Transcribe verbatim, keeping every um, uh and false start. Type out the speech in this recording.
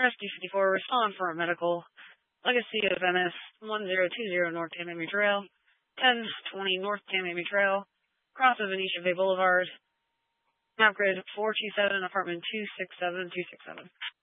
Rescue fifty-four, respond for a medical. Legacy of M S one zero two zero North Tamiami Trail, ten twenty North Tamiami Trail, cross of Venetia Bay Boulevard, map grid four two seven, apartment two six seven two six seven.